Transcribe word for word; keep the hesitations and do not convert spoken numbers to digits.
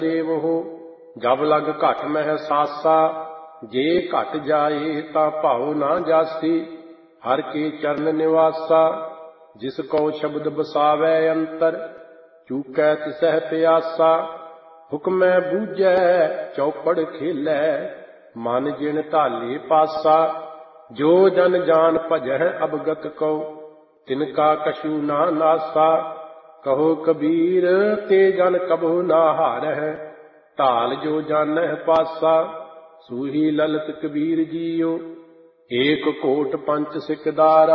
ਦੇਵਹੁ ਜਬ ਲਗ ਘਟ ਮਹਿ ਸਾਸਾ। ਜੇ ਘਟ ਜਾਏ ਤਾਂ ਭਾਉ ਨਾ ਜਾਸੀ ਹਰ ਕੇ ਚਰਨ ਨਿਵਾਸਾ। ਜਿਸ ਕੋ ਸ਼ਬਦ ਬਸਾਵੈ ਅੰਤਰ ਚੂਕੈ ਤਿਸਹਿ ਪਿਆਸਾ। ਹੁਕਮੈ ਬੂਝੈ ਚੌਪੜ ਖੇਲੈ ਮਨ ਜਿਨ ਢਾਲੇ ਪਾਸਾ। ਜੋ ਜਨ ਜਾਨ ਭਜਹਿ ਅਵਗਤ ਕਉ ਤਿਨਕਾ ਕਛੂ ਨਾ ਨਾਸਾ। ਕਹੋ ਕਬੀਰ ਤੇ ਜਨ ਕਬਹੁ ਨਾ ਹਾਰਹਿ ਢਾਲ ਜੋ ਜਾਣਹਿ ਪਾਸਾ। ਸੂਹੀ ਲਲਤ ਕਬੀਰ ਜੀਓ ਏਕ ਕੋਟ ਪੰਚ ਸਿਕਦਾਰਾ।